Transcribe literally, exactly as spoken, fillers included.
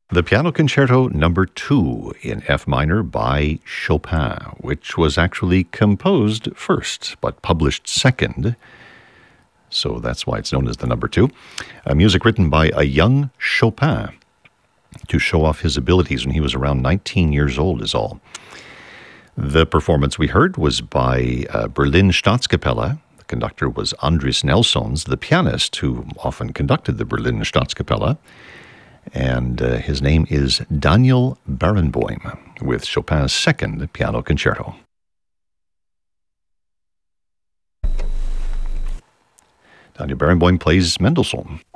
The Piano Concerto Number two in F minor by Chopin, which was actually composed first but published second, so that's why it's known as the number two. Uh, music written by a young Chopin to show off his abilities when he was around nineteen years old is all. The performance we heard was by uh, Berlin Staatskapelle. The conductor was Andris Nelsons, the pianist who often conducted the Berlin Staatskapelle. And uh, his name is Daniel Barenboim with Chopin's second piano concerto. Daniel Barenboim plays Mendelssohn.